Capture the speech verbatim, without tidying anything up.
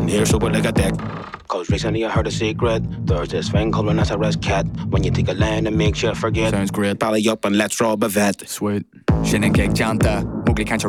here super like a deck. Cause recently I heard a secret. There's this thing called an S R S cat. When you take a land and makes you forget. Sounds great, pally up and let's rob a vet. Sweet. Sin an céag deanta, mugla cantar